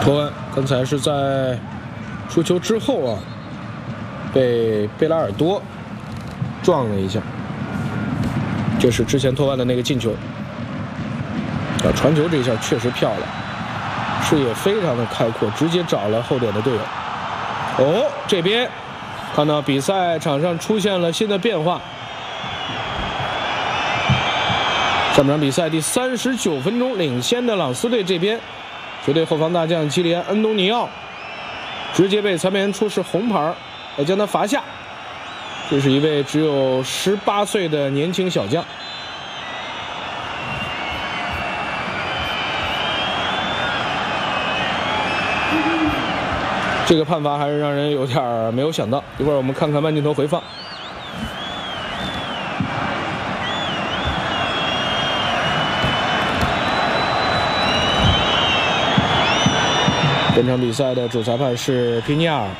托恩刚才是在出球之后啊，被贝拉尔多撞了一下，这是之前托恩的那个进球。传球这一下确实漂亮，视野非常的开阔，直接找了后点的队友。哦，这边看到比赛场上出现了新的变化。上半场比赛第39分钟，领先的朗斯队这边，球队后防大将基里安·恩东尼奥直接被裁判员出示红牌，要将他罚下。这是一位只有18岁的年轻小将。这个判罚还是让人有点没有想到。一会儿我们看看慢镜头回放。本场比赛的主裁判是皮尼亚尔。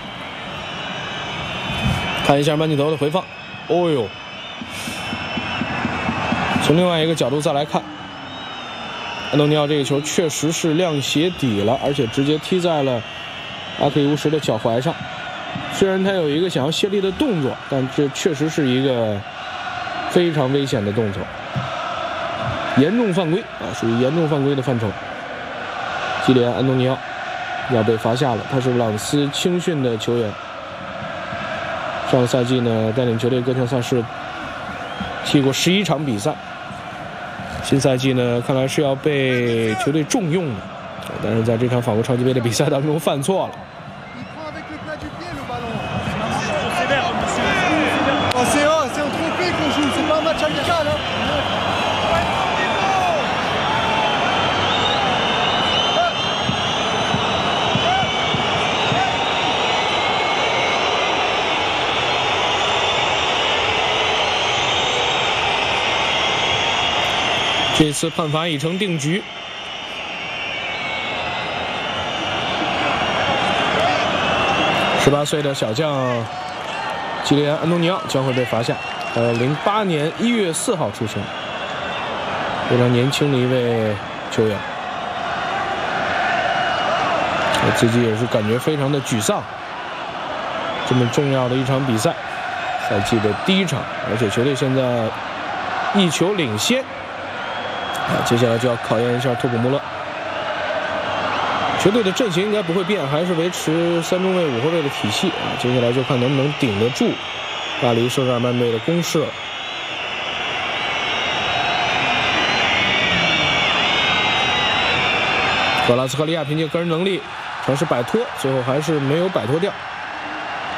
看一下慢镜头的回放。哦呦，从另外一个角度再来看，安东尼奥这个球确实是亮鞋底了，而且直接踢在了阿克里乌什的脚踝上。虽然他有一个想要卸力的动作，但这确实是一个非常危险的动作，严重犯规啊，属于严重犯规的范畴。基里安·安东尼奥要被罚下了，他是朗斯青训的球员。上个赛季呢，带领球队各项赛事踢过11场比赛。新赛季呢，看来是要被球队重用的，但是在这场法国超级杯的比赛当中犯错了。这次判罚已成定局。18岁的小将基里安·安东尼奥将会被罚下。08年1月4号出生，非常年轻的一位球员。我自己也是感觉非常的沮丧。这么重要的一场比赛，赛季的第一场，而且球队现在1球领先。接下来就要考验一下托普穆勒。球队的阵型应该不会变，还是维持3中卫5后卫的体系啊。接下来就看能不能顶得住巴黎圣日耳曼队的攻势了。格拉斯科利亚凭借个人能力尝试摆脱，最后还是没有摆脱掉。